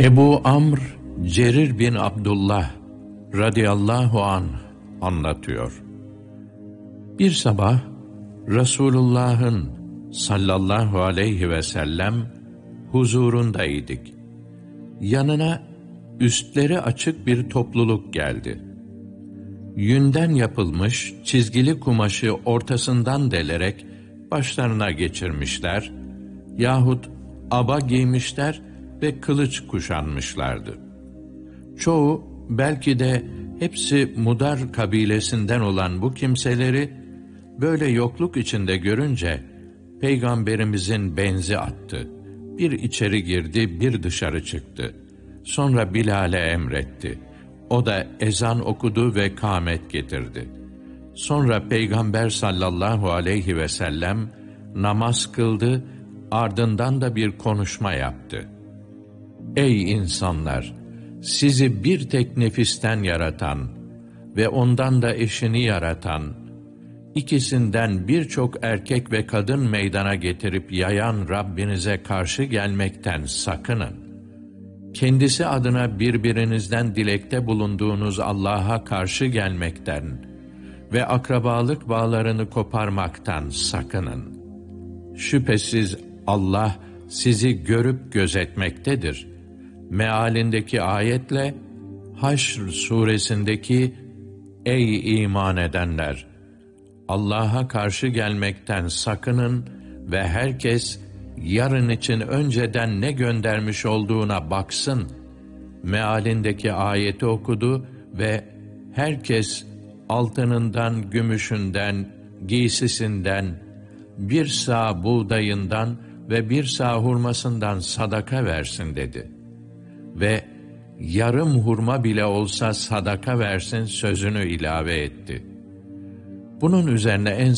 Ebu Amr Cerir bin Abdullah radıyallahu anh anlatıyor. Bir sabah Resulullah'ın sallallahu aleyhi ve sellem huzurundaydık. Yanına üstleri açık bir topluluk geldi. Yünden yapılmış çizgili kumaşı ortasından delerek başlarına geçirmişler yahut aba giymişler ve kılıç kuşanmışlardı. Çoğu, belki de hepsi Mudar kabilesinden olan bu kimseleri böyle yokluk içinde görünce Peygamberimizin benzi attı. Bir içeri girdi, bir dışarı çıktı. Sonra Bilal'e emretti. O da ezan okudu ve kâmet getirdi. Sonra Peygamber sallallahu aleyhi ve sellem namaz kıldı, ardından da bir konuşma yaptı. Ey insanlar! Sizi bir tek nefisten yaratan ve ondan da eşini yaratan, ikisinden birçok erkek ve kadın meydana getirip yayan Rabbinize karşı gelmekten sakının. Kendisi adına birbirinizden dilekte bulunduğunuz Allah'a karşı gelmekten ve akrabalık bağlarını koparmaktan sakının. Şüphesiz Allah sizi görüp gözetmektedir. Mealindeki ayetle Haşr suresindeki ey iman edenler! Allah'a karşı gelmekten sakının ve herkes yarın için önceden ne göndermiş olduğuna baksın. Mealindeki ayeti okudu ve herkes altınından, gümüşünden, giysisinden, bir sağ buğdayından ve bir sağ hurmasından sadaka versin dedi. Ve yarım hurma bile olsa sadaka versin sözünü ilave etti. Bunun üzerine en